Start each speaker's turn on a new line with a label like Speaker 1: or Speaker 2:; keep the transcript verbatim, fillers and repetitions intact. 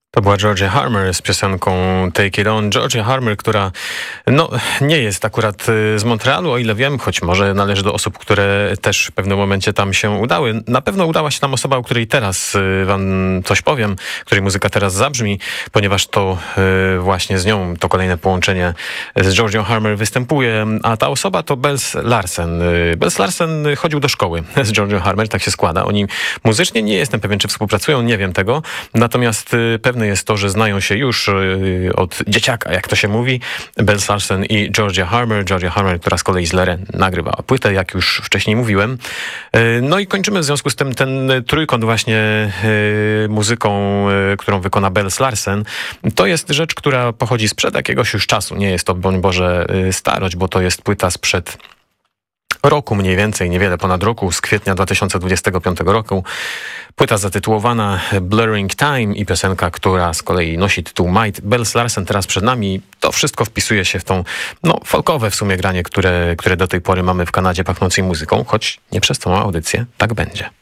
Speaker 1: To była Georgia Harmer z piosenką Take It On. Georgia Harmer, która no, nie jest akurat z Montrealu, o ile wiem, choć może należy do osób, które też w pewnym momencie tam się udały. Na pewno udała się tam osoba, o której teraz wam coś powiem, której muzyka teraz zabrzmi, ponieważ to właśnie z nią to kolejne połączenie z Georgią Harmer występuje, a ta osoba to Bels Larsen. Bels Larsen chodził do szkoły z Georgią Harmer, tak się składa. Oni muzycznie nie jestem pewien, czy współpracują, nie wiem tego, natomiast pewne jest to, że znają się już od dzieciaka, jak to się mówi, Bels Larsen i Georgia Harmer. Georgia Harmer, która z kolei z Leren nagrywała płytę, jak już wcześniej mówiłem. No i kończymy w związku z tym ten trójkąt właśnie muzyką, którą wykona Bels Larsen. To jest rzecz, która pochodzi sprzed jakiegoś już czasu. Nie jest to, broń Boże, starość, bo to jest płyta sprzed roku mniej więcej, niewiele ponad roku, z kwietnia dwa tysiące dwudziestego piątego roku. Płyta zatytułowana Blurring Time i piosenka, która z kolei nosi tytuł Might. Bels Larsen teraz przed nami. To wszystko wpisuje się w tą, no, folkowe w sumie granie, które, które do tej pory mamy w Kanadzie pachnącej muzyką, choć nie przez tą audycję tak będzie.